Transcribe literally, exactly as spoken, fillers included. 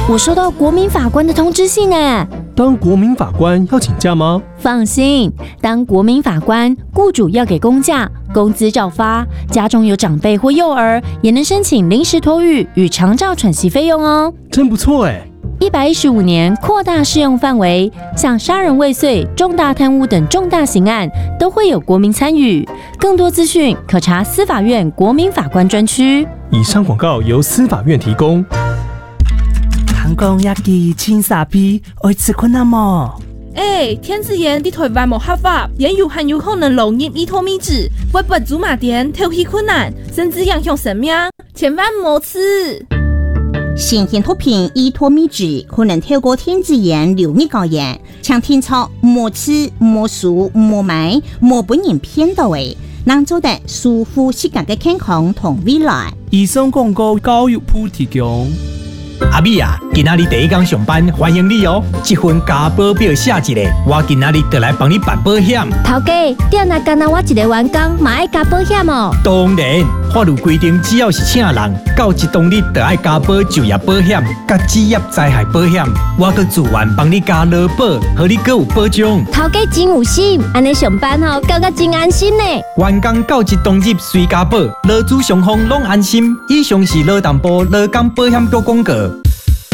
我收到国民法官的通知信哎。 当国民法官要请假吗？ 放心，当国民法官，雇主要给公假，工资照发，家中有长辈或幼儿，也能申请临时托育与长照喘息费用哦。 真不错哎！ 一百一十五年扩大适用范围，像杀人未遂、重大贪污等重大刑案都会有国民参与。更多资讯可查司法院国民法官专区。 以上广告由司法院提供。 韩国亚基青沙皮爱吃困难么？ 哎，天子盐伫台湾无合法，也有很有可能漏入伊托米脂，会不祖马店头皮困难，甚至影响生命，千万莫吃。 新鲜脱贫伊托米脂可能透过天子盐流入高盐，请天操莫吃莫数莫买莫本人骗到位，能做得舒服适合嘅健康同未来。 以上广告教育部提供。 阿美啊，今仔日第一天上班，欢迎你哦！这份加保表写一个，我今仔日就来帮你办保险。 头家，店内干那我一个员工，嘛爱加保险哦。 当然，法律规定，只要是请人，到一当日就爱加保就业保险、甲职业灾害保险。我阁自愿帮你加劳保，互你阁有保障。 头家真有心，安尼上班吼，感觉真安心呢。 员工到一当日随加保，劳资双方拢安心。以上是劳动部劳工保险局广告。